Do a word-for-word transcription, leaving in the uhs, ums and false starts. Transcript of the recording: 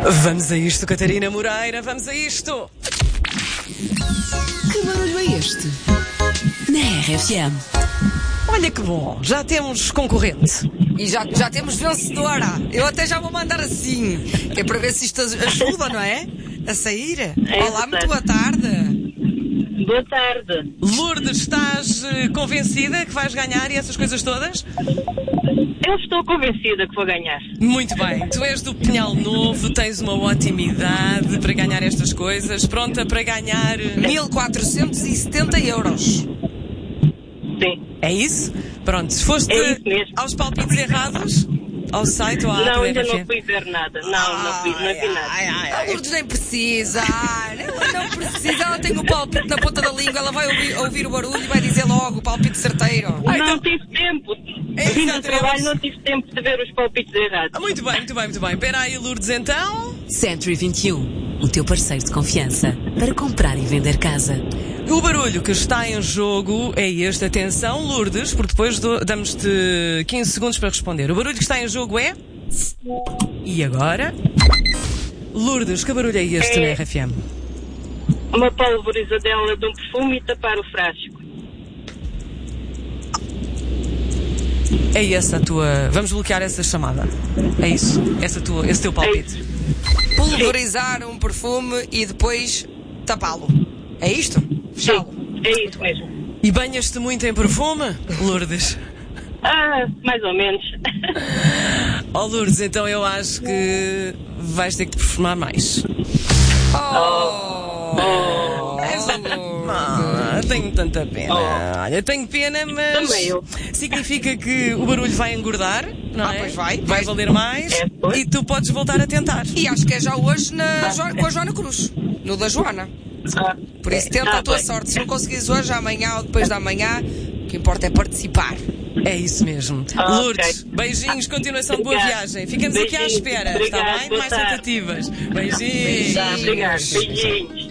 Vamos a isto, Catarina Moreira, vamos a isto. Que barulho é este? Na R F M. Olha que bom, já temos concorrente. E já, já temos vencedora. Eu até já vou mandar assim, que é para ver se isto ajuda, não é? A sair. É Olá, verdade. muito boa tarde. Boa tarde. Lourdes, estás eh, convencida que vais ganhar e essas coisas todas? Eu estou convencida que vou ganhar. Muito bem, tu és do Pinhal Novo, tens uma ótima idade para ganhar estas coisas, pronta para ganhar... eh, mil quatrocentos e setenta euros. Sim. É isso? Pronto, se foste É isso mesmo. aos palpites errados, ao site ou à Não, app ainda da não R F M? fui ver nada. Não, não fui, não vi nada. Ai, ai, A ai. Lourdes nem precisa. Ai, ela não precisa. Ela tem o palpite na ponta da língua. Ela vai ouvir, ouvir o barulho e vai dizer logo o palpite certeiro. Ai, não então- tive tempo. É, Vim do exatamente. trabalho, não tive tempo de ver os palpites errados. Ah, Muito bem, muito bem, muito bem. Espera aí, Lourdes, então. Century vinte e um, o teu parceiro de confiança para comprar e vender casa. O barulho que está em jogo é este. Atenção, Lourdes, porque depois do- damos-te quinze segundos para responder. O barulho que está em jogo é... E agora? Lourdes, que barulho é este É. na R F M? Uma pulverizadela de um perfume e tapar o frasco. É essa a tua... Vamos bloquear essa chamada. É isso. Essa tua, esse teu palpite. Pulverizar um perfume e depois tapá-lo. É isto? Fechá-lo. Sim, é isso mesmo. E banhas-te muito em perfume, Lourdes? Ah, mais ou menos. Oh, Lourdes, então eu acho que vais ter que te perfumar mais. Oh! És Ah, tenho tanta pena. Olha, tenho pena, mas Também eu. significa que o barulho vai engordar, não Ah, é? pois vai. Vai valer mais É, pois. e tu podes voltar a tentar. E acho que é já hoje na, Jo- com a Joana Cruz. No da Joana. Ah, Por isso tenta Ah, a tua bem. sorte. Se não conseguires hoje, amanhã ou depois da manhã, o que importa é participar. É isso mesmo. Ah, Lourdes, ok. beijinhos, continuação de boa Obrigada. viagem. Ficamos aqui à Beijinhos. espera, está Obrigada, bem? boa Mais tarde. tentativas. Beijinhos. tá, obrigado. Beijinhos.